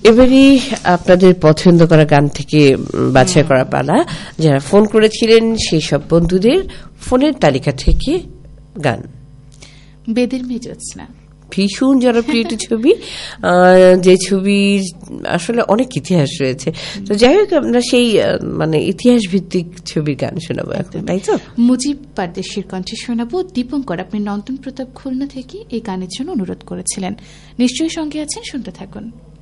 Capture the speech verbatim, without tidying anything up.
এবারে আপনাদের পছন্দ করা গান থেকে বাছাই করা পালা, যারা ফোন করেছিলেন সেই সব বন্ধুদের ফোনের তালিকা থেকে গান। বেদের মেয়ে জ্যোৎস্না ভীষণ জনপ্রিয় একটি ছবি, যে ছবির আসলে অনেক ইতিহাস রয়েছে। তো যাই হোক, আমরা সেই মানে ইতিহাস ভিত্তিক ছবির গান শোনাবো এখন, তাই তো? মুজিব পারদেশির কণ্ঠে শোনাবো। দীপঙ্কর আপনি নন্দন প্রতাপ খুলনা থেকে এই গানের জন্য অনুরোধ করেছিলেন, নিশ্চয়ই সঙ্গে আছেন, শুনতে থাকুন।